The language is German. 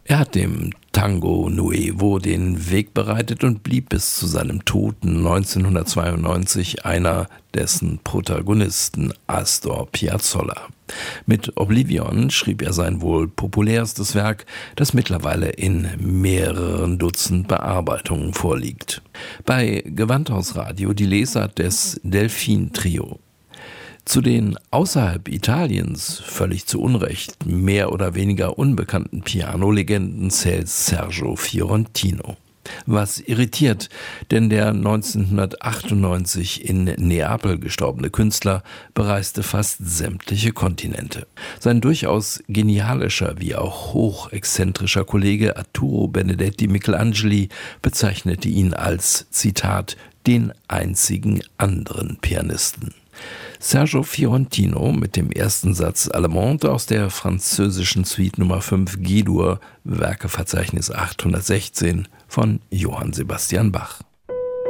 Er hat dem Tango Nuevo den Weg bereitet und blieb bis zu seinem Tod 1992 einer dessen Protagonisten, Astor Piazzolla. Mit Oblivion schrieb er sein wohl populärstes Werk, das mittlerweile in mehreren Dutzend Bearbeitungen vorliegt. Bei Gewandhausradio die Lesart des Delfin-Trio. Zu den außerhalb Italiens völlig zu Unrecht mehr oder weniger unbekannten Pianolegenden zählt Sergio Fiorentino. Was irritiert, denn der 1998 in Neapel gestorbene Künstler bereiste fast sämtliche Kontinente. Sein durchaus genialischer wie auch hochexzentrischer Kollege Arturo Benedetti Michelangeli bezeichnete ihn als, Zitat, den einzigen anderen Pianisten. Sergio Fiorentino mit dem ersten Satz Allemande aus der französischen Suite Nummer 5 G-Dur, Werkeverzeichnis 816 von Johann Sebastian Bach.